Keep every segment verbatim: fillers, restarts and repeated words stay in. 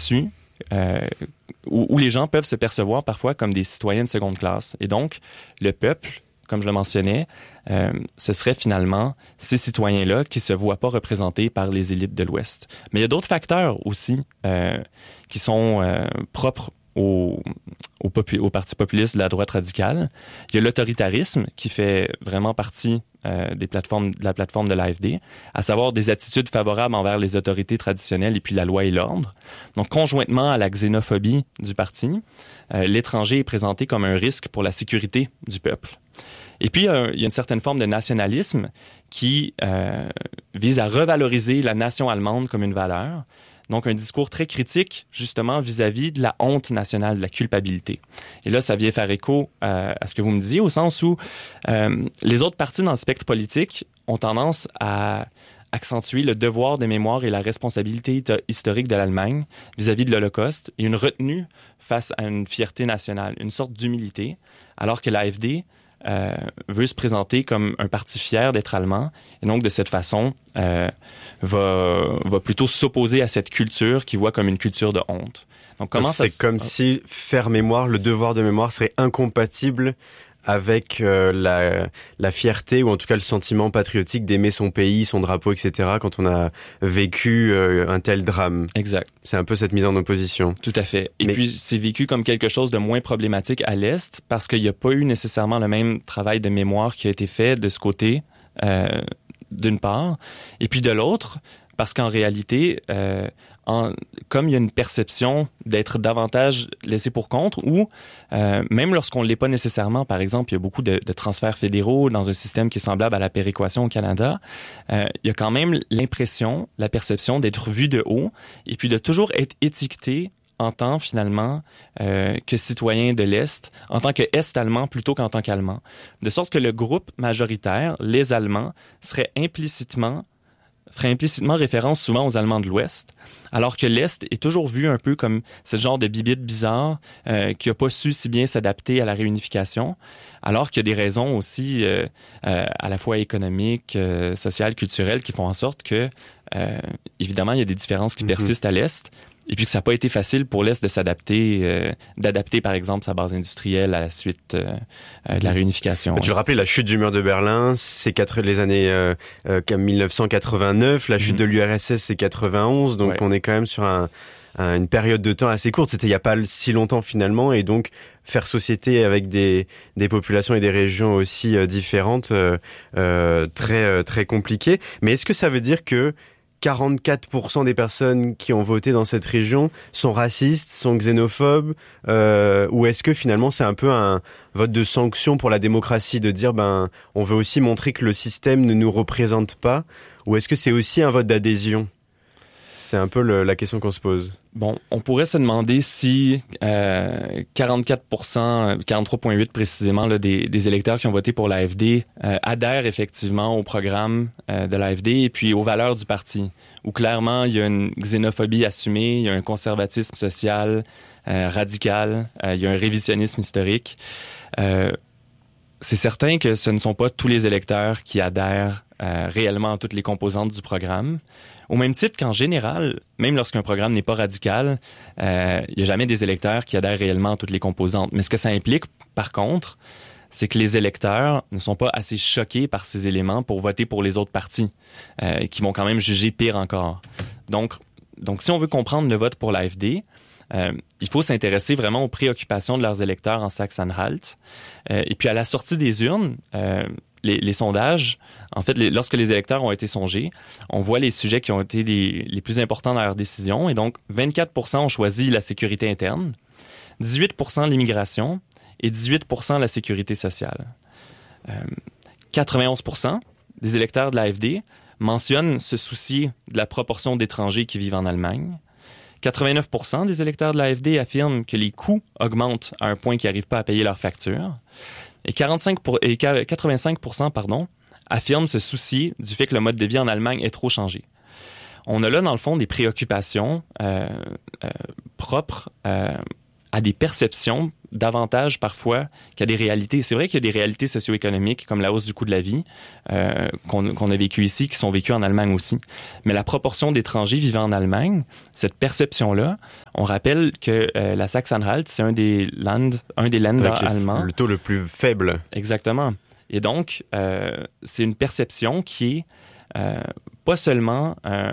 perçus, euh, où, où les gens peuvent se percevoir parfois comme des citoyens de seconde classe. Et donc, le peuple, comme je le mentionnais, euh, ce serait finalement ces citoyens-là qui se voient pas représentés par les élites de l'Ouest. Mais il y a d'autres facteurs aussi euh, qui sont euh, propres au, au, popu- au parti populiste de la droite radicale. Il y a l'autoritarisme qui fait vraiment partie euh, des plateformes, de la plateforme de l'A F D, à savoir des attitudes favorables envers les autorités traditionnelles et puis la loi et l'ordre. Donc, conjointement à la xénophobie du parti, euh, l'étranger est présenté comme un risque pour la sécurité du peuple. Et puis, euh, il y a une certaine forme de nationalisme qui euh, vise à revaloriser la nation allemande comme une valeur. Donc, un discours très critique, justement, vis-à-vis de la honte nationale, de la culpabilité. Et là, ça vient faire écho euh, à ce que vous me disiez, au sens où euh, les autres partis dans le spectre politique ont tendance à accentuer le devoir de mémoire et la responsabilité historique de l'Allemagne vis-à-vis de l'Holocauste et une retenue face à une fierté nationale, une sorte d'humilité, alors que l'A F D Euh, veut se présenter comme un parti fier d'être allemand et donc de cette façon euh, va, va plutôt s'opposer à cette culture qu'il voit comme une culture de honte. Donc comment donc, ça c'est s... comme ah. si faire mémoire, le devoir de mémoire serait incompatible avec euh, la, la fierté ou en tout cas le sentiment patriotique d'aimer son pays, son drapeau, et cetera quand on a vécu euh, un tel drame. Exact. C'est un peu cette mise en opposition. Tout à fait. Et Mais... puis, c'est vécu comme quelque chose de moins problématique à l'Est parce qu'il n'y a pas eu nécessairement le même travail de mémoire qui a été fait de ce côté, euh, d'une part. Et puis de l'autre, parce qu'en réalité, euh, en, comme il y a une perception d'être davantage laissé pour compte, ou euh, même lorsqu'on ne l'est pas nécessairement, par exemple, il y a beaucoup de, de transferts fédéraux dans un système qui est semblable à la péréquation au Canada, euh, il y a quand même l'impression, la perception d'être vu de haut, et puis de toujours être étiqueté en tant, finalement, euh, que citoyen de l'Est, en tant que Est-Allemand plutôt qu'en tant qu'Allemand. De sorte que le groupe majoritaire, les Allemands, serait implicitement ferait implicitement référence souvent aux Allemands de l'Ouest, alors que l'Est est toujours vu un peu comme ce genre de bibite bizarre euh, qui n'a pas su si bien s'adapter à la réunification, alors qu'il y a des raisons aussi euh, euh, à la fois économiques, euh, sociales, culturelles qui font en sorte que, euh, évidemment, il y a des différences qui mm-hmm. persistent à l'Est, et puis que ça n'a pas été facile pour l'Est de s'adapter, euh, d'adapter, par exemple, sa base industrielle à la suite euh, euh, de la réunification. Tu le rappelais, la chute du mur de Berlin, c'est quatre, les années euh, euh, dix-neuf cent quatre-vingt-neuf, la chute mm-hmm. de l'U R S S, c'est quatre-vingt-onze, donc ouais. on est quand même sur un, un, une période de temps assez courte. C'était il n'y a pas si longtemps, finalement, et donc faire société avec des, des populations et des régions aussi euh, différentes, euh, euh, très, euh, très compliqué. Mais est-ce que ça veut dire que quarante-quatre pour cent des personnes qui ont voté dans cette région sont racistes, sont xénophobes, euh, ou est-ce que finalement c'est un peu un vote de sanction pour la démocratie, de dire ben on veut aussi montrer que le système ne nous représente pas, ou est-ce que c'est aussi un vote d'adhésion? C'est un peu le, la question qu'on se pose. Bon, on pourrait se demander si euh, quarante-quatre pour cent, quarante-trois virgule huit précisément, là, des, des électeurs qui ont voté pour l'A F D euh, adhèrent effectivement au programme euh, de l'A F D et puis aux valeurs du parti, où clairement il y a une xénophobie assumée, il y a un conservatisme social euh, radical, euh, il y a un révisionnisme historique. Euh, c'est certain que ce ne sont pas tous les électeurs qui adhèrent euh, réellement à toutes les composantes du programme. Au même titre qu'en général, même lorsqu'un programme n'est pas radical, euh, il n'y a jamais des électeurs qui adhèrent réellement à toutes les composantes. Mais ce que ça implique, par contre, c'est que les électeurs ne sont pas assez choqués par ces éléments pour voter pour les autres partis, euh, qui vont quand même juger pire encore. Donc, donc si on veut comprendre le vote pour l'A F D, euh, il faut s'intéresser vraiment aux préoccupations de leurs électeurs en Saxe-Anhalt. Euh, et puis à la sortie des urnes, euh, Les, les sondages, en fait, les, lorsque les électeurs ont été songés, on voit les sujets qui ont été les, les plus importants dans leur décision. Et donc, vingt-quatre pour cent ont choisi la sécurité interne, dix-huit pour cent l'immigration et dix-huit pour cent la sécurité sociale. Euh, quatre-vingt-onze pour cent des électeurs de l'A F D mentionnent se soucier de la proportion d'étrangers qui vivent en Allemagne. quatre-vingt-neuf pour cent des électeurs de l'A F D affirment que les coûts augmentent à un point qu'ils n'arrivent pas à payer leurs factures. Et, quarante-cinq pour, et quatre-vingt-cinq pour cent pardon, affirment se soucier du fait que le mode de vie en Allemagne est trop changé. On a là, dans le fond, des préoccupations euh, euh, propres euh, à des perceptions davantage parfois qu'il y a des réalités. C'est vrai qu'il y a des réalités socio-économiques comme la hausse du coût de la vie euh, qu'on, qu'on a vécu ici, qui sont vécues en Allemagne aussi. Mais la proportion d'étrangers vivant en Allemagne, cette perception-là, on rappelle que euh, la Saxe-Anhalt, c'est un des Land, un des Länder allemands. Le taux le plus faible. Exactement. Et donc, euh, c'est une perception qui est euh, pas seulement euh,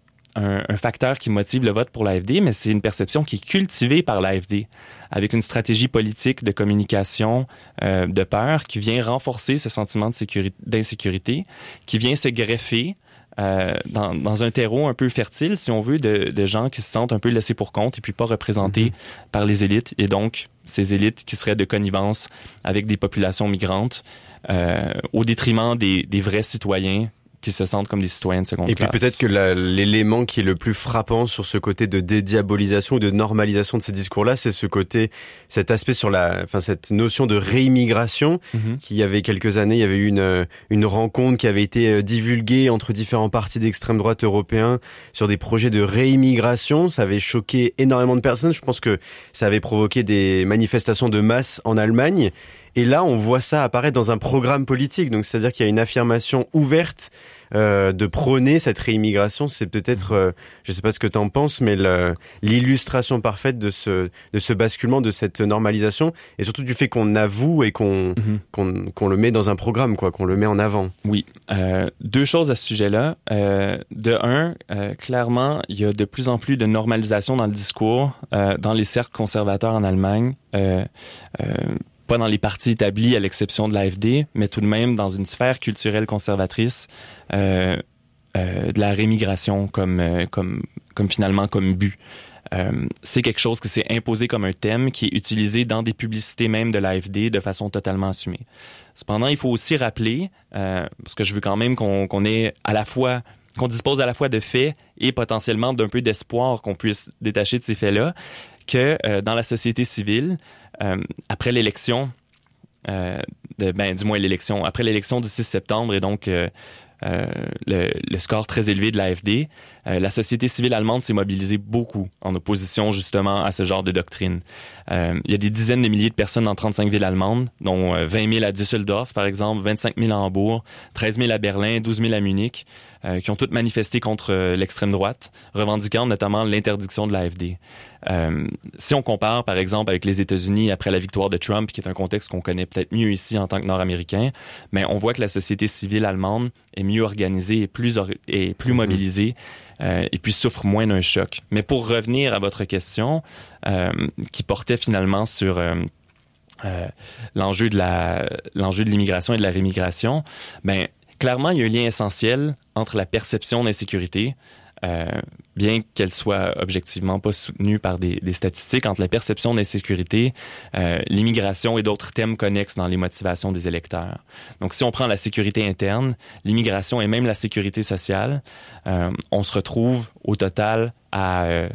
Un, un facteur qui motive le vote pour l'A F D, mais c'est une perception qui est cultivée par l'A F D, avec une stratégie politique de communication euh, de peur qui vient renforcer ce sentiment de sécurité, d'insécurité, qui vient se greffer euh, dans, dans un terreau un peu fertile, si on veut, de, de gens qui se sentent un peu laissés pour compte et puis pas représentés mm-hmm. par les élites, et donc ces élites qui seraient de connivence avec des populations migrantes euh, au détriment des, des vrais citoyens qui se sentent comme des citoyens de seconde classe. Et puis peut-être que la, l'élément qui est le plus frappant sur ce côté de dédiabolisation ou de normalisation de ces discours-là, c'est ce côté, cet aspect sur la, enfin cette notion de réimmigration, mm-hmm. qui il y avait quelques années, il y avait eu une une rencontre qui avait été divulguée entre différents partis d'extrême droite européens sur des projets de réimmigration. Ça avait choqué énormément de personnes. Je pense que ça avait provoqué des manifestations de masse en Allemagne. Et là, on voit ça apparaître dans un programme politique. Donc, c'est-à-dire qu'il y a une affirmation ouverte euh, de prôner cette réimmigration. C'est peut-être, euh, je ne sais pas ce que tu en penses, mais le, l'illustration parfaite de ce, de ce basculement, de cette normalisation, et surtout du fait qu'on avoue et qu'on, mm-hmm. qu'on, qu'on le met dans un programme, quoi, qu'on le met en avant. Oui. Euh, deux choses à ce sujet-là. Euh, de un, euh, clairement, il y a de plus en plus de normalisation dans le discours, euh, dans les cercles conservateurs en Allemagne. Euh, euh, pas dans les partis établis à l'exception de l'A F D, mais tout de même dans une sphère culturelle conservatrice euh, euh, de la rémigration comme, euh, comme, comme finalement comme but. Euh, c'est quelque chose qui s'est imposé comme un thème qui est utilisé dans des publicités même de l'A F D de façon totalement assumée. Cependant, il faut aussi rappeler, euh, parce que je veux quand même qu'on, qu'on ait à la fois qu'on dispose à la fois de faits et potentiellement d'un peu d'espoir qu'on puisse détacher de ces faits-là, que euh, dans la société civile, Euh, après l'élection, euh, de, ben, du moins l'élection, après l'élection du six septembre et donc euh, euh, le, le score très élevé de l'A F D, euh, la société civile allemande s'est mobilisée beaucoup en opposition justement à ce genre de doctrine. Euh, il y a des dizaines de milliers de personnes dans trente-cinq villes allemandes, dont euh, vingt mille à Düsseldorf par exemple, vingt-cinq mille à Hambourg, treize mille à Berlin, douze mille à Munich, euh, qui ont toutes manifesté contre euh, l'extrême droite, revendiquant notamment l'interdiction de l'A F D. Euh, si on compare, par exemple, avec les États-Unis après la victoire de Trump, qui est un contexte qu'on connaît peut-être mieux ici en tant que Nord-Américain, mais on voit que la société civile allemande est mieux organisée et plus, or- et plus mobilisée euh, et puis souffre moins d'un choc. Mais pour revenir à votre question, euh, qui portait finalement sur euh, euh, l'enjeu de la, l'enjeu de l'immigration et de la rémigration, ben clairement, il y a un lien essentiel entre la perception d'insécurité, Euh, bien qu'elle soit objectivement pas soutenue par des, des statistiques, entre la perception d'insécurité, euh, l'immigration et d'autres thèmes connexes dans les motivations des électeurs. Donc, si on prend la sécurité interne, l'immigration et même la sécurité sociale, euh, on se retrouve au total à euh,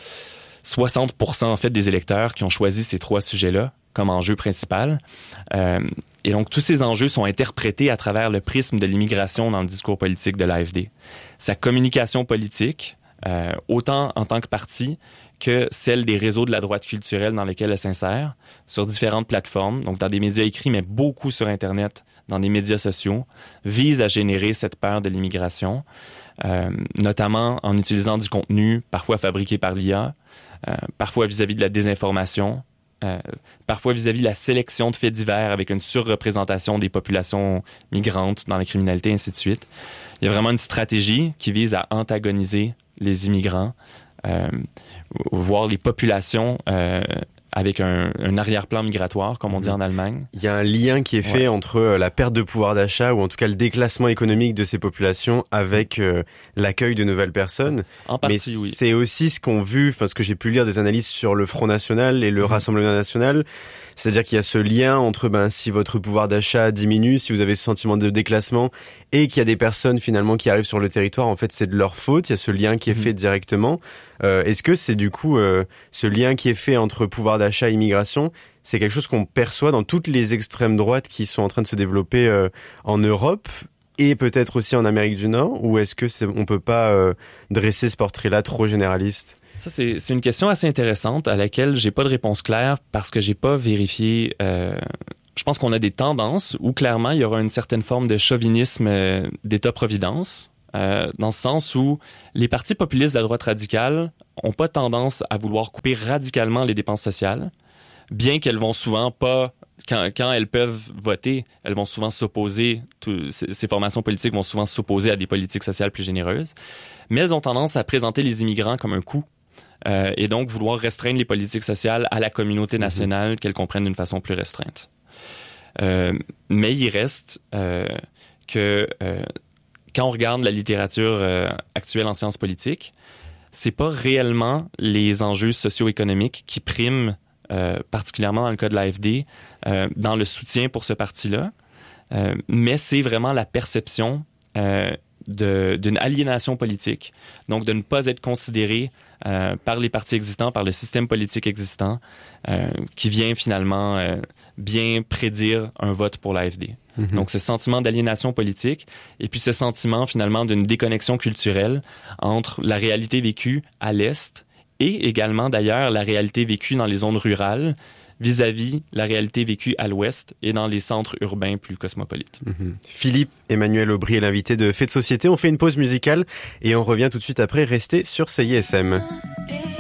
soixante pour cent en fait des électeurs qui ont choisi ces trois sujets-là comme enjeu principal. Euh, et donc, tous ces enjeux sont interprétés à travers le prisme de l'immigration dans le discours politique de l'A F D. Sa communication politique, euh, autant en tant que parti que celle des réseaux de la droite culturelle dans lesquels elle s'insère, sur différentes plateformes, donc dans des médias écrits, mais beaucoup sur Internet, dans des médias sociaux, vise à générer cette peur de l'immigration, euh, notamment en utilisant du contenu parfois fabriqué par l'I A, euh, parfois vis-à-vis de la désinformation, Euh, parfois vis-à-vis de la sélection de faits divers avec une surreprésentation des populations migrantes dans la criminalité, et ainsi de suite. Il y a vraiment une stratégie qui vise à antagoniser les immigrants, euh, voire les populations euh, avec un, un arrière-plan migratoire, comme on dit en Allemagne. Il y a un lien qui est fait ouais. entre la perte de pouvoir d'achat, ou en tout cas le déclassement économique de ces populations, avec euh, l'accueil de nouvelles personnes. En partie, Mais oui. c'est aussi ce qu'ont vu, enfin ce que j'ai pu lire des analyses sur le Front National et le mmh. Rassemblement National. C'est-à-dire qu'il y a ce lien entre ben, si votre pouvoir d'achat diminue, si vous avez ce sentiment de déclassement, et qu'il y a des personnes finalement qui arrivent sur le territoire, en fait c'est de leur faute, il y a ce lien qui est mmh. fait directement. Euh, est-ce que c'est du coup euh, ce lien qui est fait entre pouvoir d'achat et immigration, c'est quelque chose qu'on perçoit dans toutes les extrêmes droites qui sont en train de se développer euh, en Europe et peut-être aussi en Amérique du Nord, ou est-ce que c'est, on peut pas euh, dresser ce portrait-là trop généraliste ? Ça, c'est, c'est une question assez intéressante à laquelle j'ai pas de réponse claire parce que j'ai pas vérifié. Euh, je pense qu'on a des tendances où clairement il y aura une certaine forme de chauvinisme euh, d'État-providence, euh, dans le sens où les partis populistes de la droite radicale ont pas tendance à vouloir couper radicalement les dépenses sociales, bien qu'elles vont souvent pas. Quand, quand elles peuvent voter, elles vont souvent s'opposer, tout, ces, ces formations politiques vont souvent s'opposer à des politiques sociales plus généreuses, mais elles ont tendance à présenter les immigrants comme un coût euh, et donc vouloir restreindre les politiques sociales à la communauté nationale, mmh. qu'elles comprennent d'une façon plus restreinte. Euh, mais il reste euh, que euh, quand on regarde la littérature euh, actuelle en sciences politiques, c'est pas réellement les enjeux socio-économiques qui priment Euh, particulièrement dans le cas de l'A F D, euh, dans le soutien pour ce parti-là. Euh, mais c'est vraiment la perception euh, de, d'une aliénation politique, donc de ne pas être considéré euh, par les partis existants, par le système politique existant, euh, qui vient finalement euh, bien prédire un vote pour l'A F D. Mm-hmm. Donc ce sentiment d'aliénation politique et puis ce sentiment finalement d'une déconnexion culturelle entre la réalité vécue à l'Est et également, d'ailleurs, la réalité vécue dans les zones rurales vis-à-vis la réalité vécue à l'ouest et dans les centres urbains plus cosmopolites. Mmh. Philippe Emmanuel Aubry est l'invité de Fait de Société. On fait une pause musicale et on revient tout de suite après. Restez sur C I S M.